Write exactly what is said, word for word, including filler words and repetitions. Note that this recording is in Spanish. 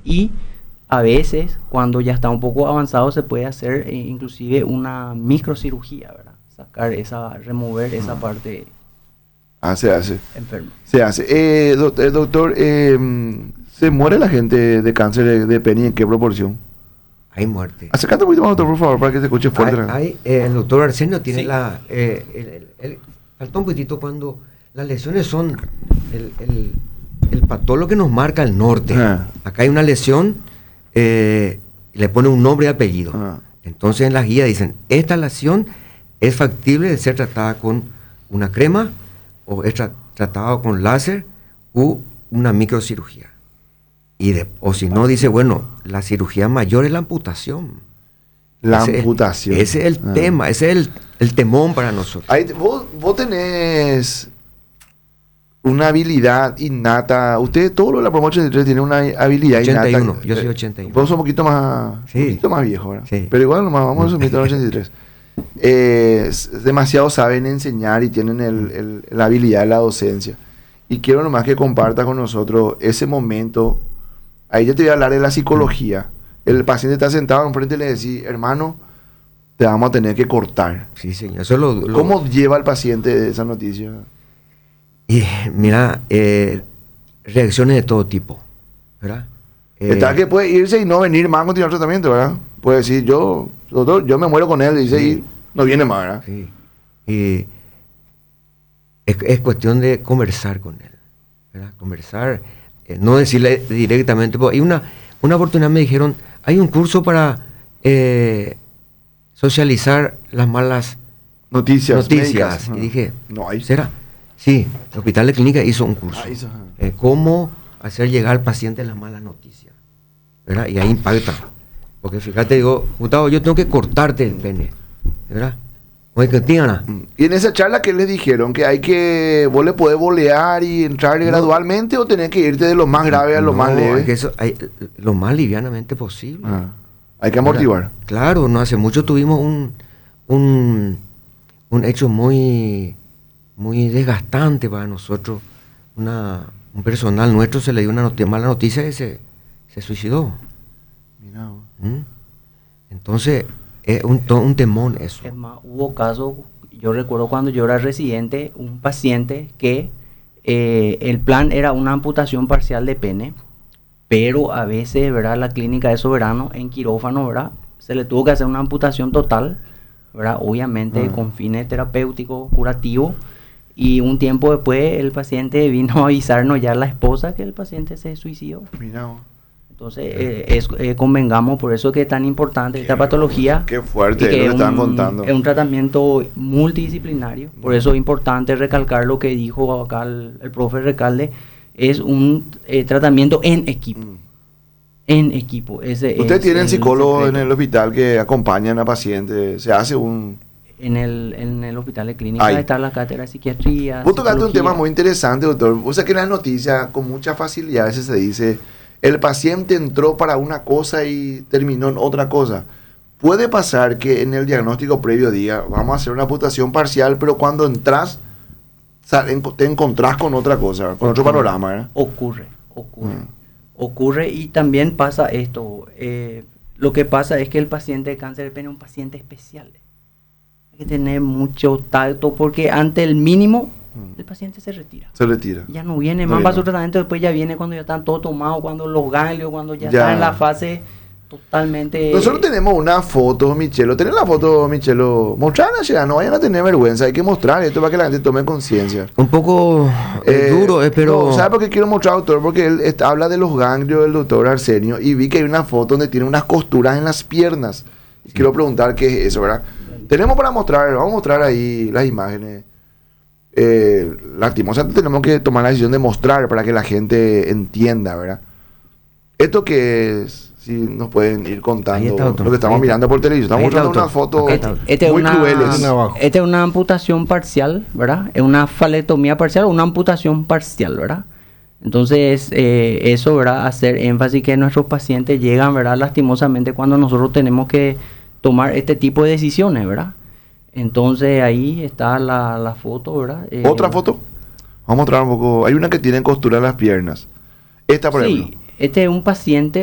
Y a veces, cuando ya está un poco avanzado, se puede hacer eh, inclusive una microcirugía, ¿verdad? Sacar esa, remover esa Ah. parte Ah, se hace. enferma. Se hace. Eh, doc- eh, doctor, eh, ¿se muere la gente de cáncer de, de pene y en qué proporción? Hay muerte. Acércate un poquito más, doctor, por favor, para que se escuche fuerte. Hay, hay, eh, el doctor Arsenio tiene Sí. la... eh, el, el- el- falta un poquitito cuando las lesiones son el, el, el patólogo que nos marca el norte. Ah. Acá hay una lesión, eh, y le pone un nombre y apellido. Ah. Entonces en la guía dicen, esta lesión es factible de ser tratada con una crema o es tra- tratada con láser u una microcirugía. Y de, o si no, dice, bueno, la cirugía mayor es la amputación. La Ese es- amputación. Ese es el Ah. tema, ese es el, el temón para nosotros. Ahí te- vos, vos tenés una habilidad innata. Usted, todo lo de la promo ochenta y tres tiene una habilidad ochenta y uno, innata. yo soy Eh, ochenta y uno. Vos sos un poquito más, Sí. un poquito más viejo, ¿verdad? Sí. Pero igual nomás, vamos a asumir el ochenta y tres. Eh, s- demasiado saben enseñar y tienen el- el- la habilidad de la docencia. Y quiero nomás que compartas con nosotros ese momento. Ahí yo te voy a hablar de la psicología. El paciente está sentado enfrente y le decís, hermano, te vamos a tener que cortar. Sí, señor. Eso lo, lo- ¿Cómo lleva el paciente esa noticia? Y, mira, eh, reacciones de todo tipo, ¿verdad? Eh, Está que puede irse y no venir más a continuar el tratamiento, ¿verdad? Puede decir, yo, doctor, yo me muero con él, dice, Sí. y no viene más, ¿verdad? sí. Y es, es cuestión de conversar con él, ¿verdad? Conversar, eh, no decirle directamente. Porque hay una, una oportunidad me dijeron, hay un curso para eh, socializar las malas Noticias. noticias. médicas. Y Ajá. dije, No hay. ¿será? Sí, el Hospital de Clínica hizo un curso. Ah, hizo, ajá. Eh, cómo hacer llegar al paciente las malas noticias, ¿verdad? Y ahí impacta. Porque fíjate, digo, Gustavo, yo tengo que cortarte el pene, ¿verdad? Oye, que tíana. Y en esa charla, ¿qué les dijeron? Que hay que, vos le podés bolear y entrar No. gradualmente o tenés que irte de lo más grave a lo No, más leve. hay que eso, hay- lo más livianamente posible. Ah, hay que amortiguar. ¿Verdad? Claro, no hace mucho tuvimos un, un, un hecho muy, muy desgastante para nosotros. Una, un personal nuestro se le dio una noti- mala noticia y se, se suicidó. Mirá vos. ¿Mm? Entonces, es un, to- un temón eso. Es más, hubo casos, yo recuerdo cuando yo era residente, un paciente que eh, el plan era una amputación parcial de pene, pero a veces, ¿verdad? La clínica de Soberano, en quirófano, ¿verdad? Se le tuvo que hacer una amputación total, ¿verdad? Obviamente Ah. con fines terapéuticos, curativos, y un tiempo después el paciente vino a avisarnos ya a la esposa que el paciente se suicidó. Mirá vos. Entonces, eh, es, eh, convengamos, por eso que es tan importante esta patología. Qué fuerte y lo que que es estaban un- contando. Es un tratamiento multidisciplinario, por eso es importante recalcar lo que dijo acá el, el profe Recalde, es un eh, tratamiento en equipo. Mm. En equipo. Ese Ustedes es tienen el psicólogos en secreto. el hospital que acompañan a pacientes, se hace un... En el, en el hospital de clínica Ahí. está la cátedra de psiquiatría. Vos tocaste un psicología. tema muy interesante, doctor. O sea que en las noticias con mucha facilidad a veces se dice, el paciente entró para una cosa y terminó en otra cosa. Puede pasar que en el diagnóstico previo diga, vamos a hacer una amputación parcial, pero cuando entras, sa- en- te encontrás con otra cosa, con otro panorama, ¿verdad? Ocurre, ocurre. Mm. Ocurre y también pasa esto. eh, lo que pasa es que el paciente de cáncer de pene es un paciente especial. Hay que tener mucho tacto porque ante el mínimo Mm. el paciente se retira. Se retira. Ya no viene No más para viene. su tratamiento, después ya viene cuando ya están todos tomados, cuando los ganglios, cuando ya, Ya. están en la fase totalmente... Nosotros tenemos una foto, Michelo. ¿Tenés la foto, Michelo? Mostrarla, ya, no vayan a tener vergüenza. Hay que mostrar esto para que la gente tome conciencia. Un poco eh, Eh, duro, eh, pero... no, ¿sabe por qué quiero mostrar, doctor? Porque él está- habla de los ganglios del doctor Arsenio y vi que hay una foto donde tiene unas costuras en las piernas. Y quiero preguntar qué es eso, ¿verdad? Tenemos para mostrar, vamos a mostrar ahí las imágenes. Eh, lastimosamente tenemos que tomar la decisión de mostrar para que la gente entienda, ¿verdad? Esto que es, si nos pueden ir contando Ahí está, doctor. lo que estamos Ahí está. mirando por televisión. Estamos Ahí está, mostrando doctor. unas Acá fotos está. Este es muy una, crueles. abajo. Esta es una amputación parcial, ¿verdad? Es una falectomía parcial o una amputación parcial, ¿verdad? Entonces, eh, eso, ¿verdad? Hacer énfasis que nuestros pacientes llegan, ¿verdad? Lastimosamente cuando nosotros tenemos que tomar este tipo de decisiones, ¿verdad? Entonces, ahí está la, la foto, ¿verdad? Eh, ¿Otra foto? Vamos a mostrar un poco. Hay una que tiene costura en las piernas. Esta, por Sí, ejemplo. este es un paciente